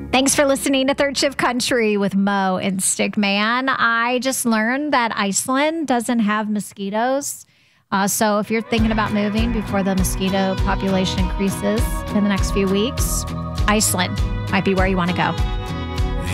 Thanks for listening to Third Shift Country with Mo and Stickman. I just learned that Iceland doesn't have mosquitoes. So if you're thinking about moving before the mosquito population increases in the next few weeks, Iceland might be where you want to go.